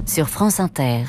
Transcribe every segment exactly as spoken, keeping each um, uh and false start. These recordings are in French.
sur France Inter.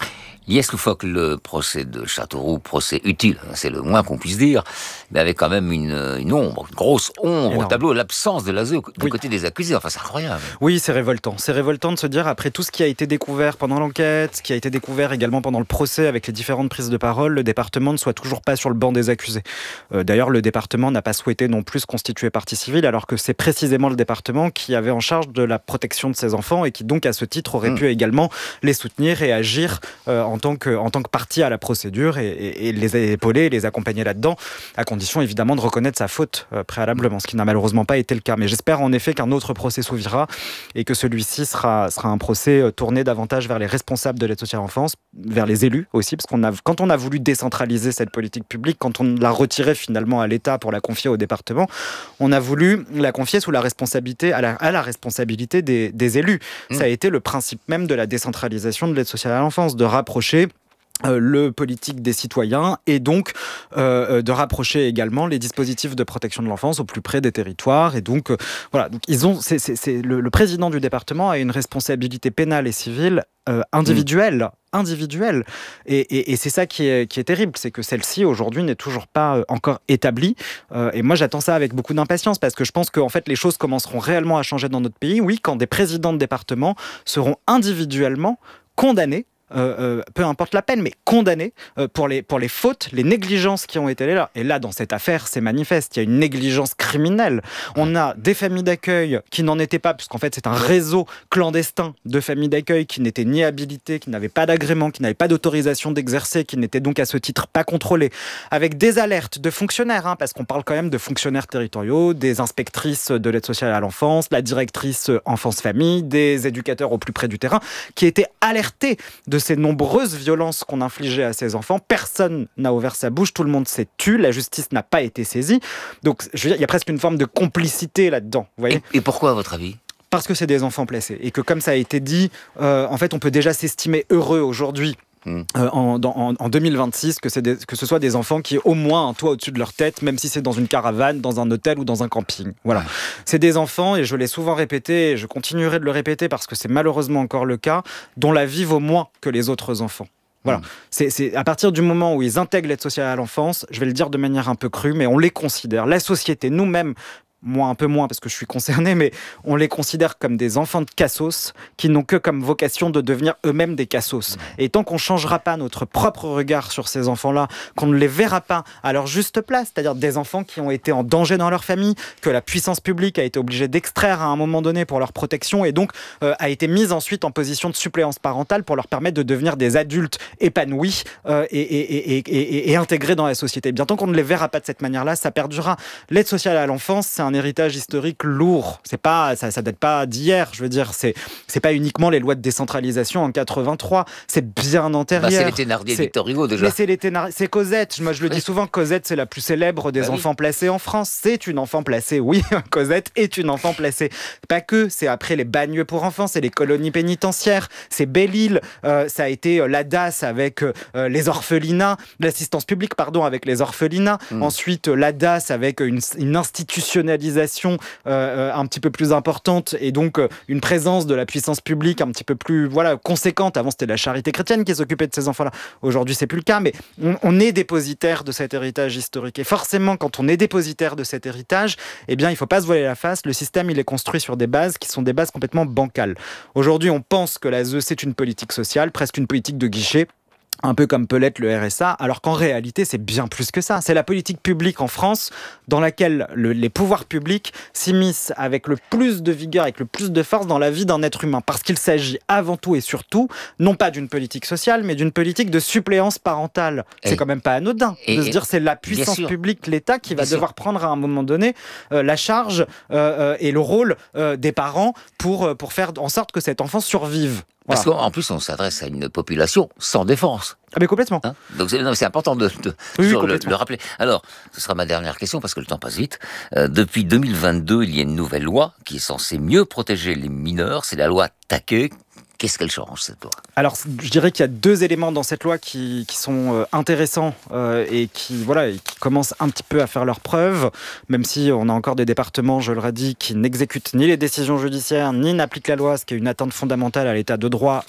Liès Loufoque, le procès de Châteauroux, procès utile, c'est le moins qu'on puisse dire, mais avec quand même une, une ombre, une grosse ombre Énorme. au tableau, l'absence de l'A S E du Oui. côté des accusés. Enfin, c'est incroyable. Oui, c'est révoltant. C'est révoltant de se dire, après tout ce qui a été découvert pendant l'enquête, ce qui a été découvert également pendant le procès avec les différentes prises de parole, le département ne soit toujours pas sur le banc des accusés. Euh, d'ailleurs, le département n'a pas souhaité non plus se constituer partie civile, alors que c'est précisément le département qui avait en charge de la protection de ses enfants et qui donc, à ce titre, aurait mmh. pu également les soutenir et agir euh, en tant que, en tant que partie à la procédure et, et, et les épauler, les accompagner là-dedans, à condition évidemment de reconnaître sa faute euh, préalablement, ce qui n'a malheureusement pas été le cas. Mais j'espère en effet qu'un autre procès s'ouvrira et que celui-ci sera, sera un procès euh, tourné davantage vers les responsables de l'aide sociale à l'enfance, vers les élus aussi, parce qu'on a, quand on a voulu décentraliser cette politique publique, quand on l'a retirée finalement à l'État pour la confier au département, on a voulu la confier sous la responsabilité, à la, à la responsabilité des, des élus. Mmh. Ça a été le principe même de la décentralisation de l'aide sociale à l'enfance, de rapprocher Euh, le politique des citoyens et donc euh, de rapprocher également les dispositifs de protection de l'enfance au plus près des territoires. Et donc, euh, voilà, donc ils ont, c'est, c'est, c'est, le, le président du département a une responsabilité pénale et civile euh, individuelle. Mmh. individuelle. Et, et, et c'est ça qui est, qui est terrible, c'est que celle-ci, aujourd'hui, n'est toujours pas euh, encore établie. Euh, et moi, j'attends ça avec beaucoup d'impatience, parce que je pense que en fait, les choses commenceront réellement à changer dans notre pays, oui, quand des présidents de département seront individuellement condamnés, Euh, euh, peu importe la peine, mais condamnés euh, pour, les, pour les fautes, les négligences qui ont été là. Et là, dans cette affaire, c'est manifeste. Il y a une négligence criminelle. On a des familles d'accueil qui n'en étaient pas, puisqu'en fait, c'est un réseau clandestin de familles d'accueil qui n'étaient ni habilitées, qui n'avaient pas d'agrément, qui n'avaient pas d'autorisation d'exercer, qui n'étaient donc à ce titre pas contrôlés, avec des alertes de fonctionnaires, hein, parce qu'on parle quand même de fonctionnaires territoriaux, des inspectrices de l'aide sociale à l'enfance, la directrice enfance-famille, des éducateurs au plus près du terrain, qui étaient alertés de ces nombreuses violences qu'on infligeait à ces enfants. Personne n'a ouvert sa bouche, tout le monde s'est tu, la justice n'a pas été saisie. Donc, je veux dire, il y a presque une forme de complicité là-dedans. Vous voyez ? Et, et pourquoi, à votre avis ? Parce que c'est des enfants placés. Et que, comme ça a été dit, euh, en fait, on peut déjà s'estimer heureux aujourd'hui. Mmh. Euh, en, dans, en, en deux mille vingt-six, que, c'est des, que ce soit des enfants qui aient au moins un toit au-dessus de leur tête, même si c'est dans une caravane, dans un hôtel ou dans un camping. Voilà. Ouais. C'est des enfants, et je l'ai souvent répété, et je continuerai de le répéter parce que c'est malheureusement encore le cas, dont la vie vaut moins que les autres enfants. Voilà. Mmh. C'est, c'est à partir du moment où ils intègrent l'aide sociale à l'enfance, je vais le dire de manière un peu crue, mais on les considère, la société, nous-mêmes, moi un peu moins parce que je suis concerné, mais on les considère comme des enfants de cassos qui n'ont que comme vocation de devenir eux-mêmes des cassos. Et tant qu'on ne changera pas notre propre regard sur ces enfants-là, qu'on ne les verra pas à leur juste place, c'est-à-dire des enfants qui ont été en danger dans leur famille, que la puissance publique a été obligée d'extraire à un moment donné pour leur protection et donc euh, a été mise ensuite en position de suppléance parentale pour leur permettre de devenir des adultes épanouis euh, et, et, et, et, et intégrés dans la société. Bien tant qu'on ne les verra pas de cette manière-là, ça perdurera. L'aide sociale à l'enfance, c'est un un héritage historique lourd. C'est pas, ça, ça date pas d'hier. Je veux dire, c'est, c'est pas uniquement les lois de décentralisation en quatre-vingt-trois. C'est bien antérieur. Bah, c'est les Thénardier de Victor Hugo déjà. Mais c'est les Thénardier. C'est Cosette. Moi, je le dis souvent. Cosette, c'est la plus célèbre des bah, enfants oui. placés en France. C'est une enfant placée. Oui, Cosette est une enfant placée. Pas que. C'est après les bagnes pour enfants. C'est les colonies pénitentiaires. C'est Belle-Île. Euh, ça a été euh, l'A D A S avec euh, les orphelinats, l'assistance publique, pardon, avec les orphelinats. Mmh. Ensuite, euh, l'A D A S avec une, une institutionnalisation Euh, un petit peu plus importante et donc euh, une présence de la puissance publique un petit peu plus voilà, conséquente. Avant, c'était la charité chrétienne qui s'occupait de ces enfants-là. Aujourd'hui, c'est plus le cas, mais on, on est dépositaire de cet héritage historique. Et forcément, quand on est dépositaire de cet héritage, eh bien, il ne faut pas se voiler la face. Le système, il est construit sur des bases qui sont des bases complètement bancales. Aujourd'hui, on pense que l'A S E, c'est une politique sociale, presque une politique de guichet, un peu comme peut l'être le R S A, alors qu'en réalité, c'est bien plus que ça. C'est la politique publique en France dans laquelle le, les pouvoirs publics s'immiscent avec le plus de vigueur, avec le plus de force dans la vie d'un être humain. Parce qu'il s'agit avant tout et surtout, non pas d'une politique sociale, mais d'une politique de suppléance parentale. Et c'est quand même pas anodin et, de se dire c'est la puissance publique, l'État, qui va bien devoir sûr. prendre à un moment donné euh, la charge euh, et le rôle euh, des parents pour, pour faire en sorte que cet enfant survive. Parce voilà. qu'en plus, on s'adresse à une population sans défense. Ah mais complètement. Hein Donc c'est, non, c'est important de, de oui, le, le rappeler. Alors, ce sera ma dernière question parce que le temps passe vite. Euh, depuis deux mille vingt-deux, il y a une nouvelle loi qui est censée mieux protéger les mineurs. C'est la loi Taquet. Qu'est-ce qu'elle change, cette loi ? Alors, je dirais qu'il y a deux éléments dans cette loi qui, qui sont euh, intéressants euh, et qui, voilà, et qui commencent un petit peu à faire leurs preuves, même si on a encore des départements, je le redis, qui n'exécutent ni les décisions judiciaires, ni n'appliquent la loi, ce qui est une atteinte fondamentale à l'état de droit